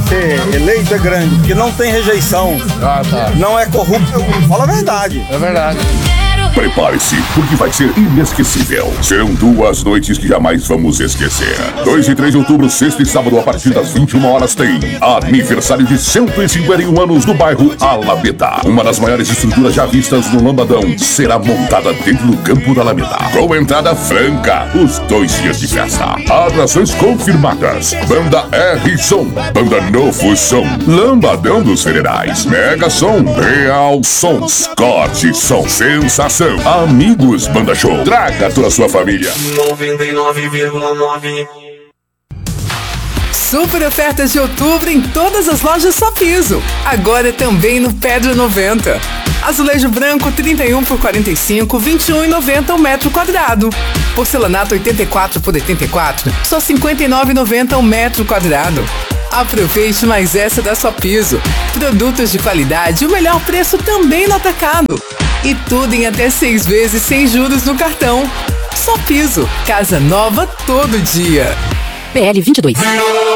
ser eleito é grande, porque não tem rejeição. Ah, tá. Não é corrupto, fala a verdade. É verdade. Prepare-se, porque vai ser inesquecível. Serão 2 noites que jamais vamos esquecer. 2 e 3 de outubro, sexta e sábado, a partir das 21 horas, tem aniversário de 151 anos do bairro Alameda. Uma das maiores estruturas já vistas no Lambadão será montada dentro do campo da Alameda, com entrada franca, os 2 dias de festa. Atrações confirmadas: Banda R Som, Banda Novo Som, Lambadão dos Federais, Mega Som, Real Sons, Corte Som, Sensação, Amigos Banda Show. Traga toda a sua família. 99,9. Super ofertas de outubro em todas as lojas Só Piso. Agora também no Pedra 90. Azulejo branco 31 por 45, 21,90 o metro quadrado. Porcelanato 84 por 84, só 59,90 o metro quadrado. Aproveite mais essa da Só Piso. Produtos de qualidade, o melhor preço também no atacado. E tudo em até 6 vezes sem juros no cartão. Só Piso, casa nova todo dia. PL 22.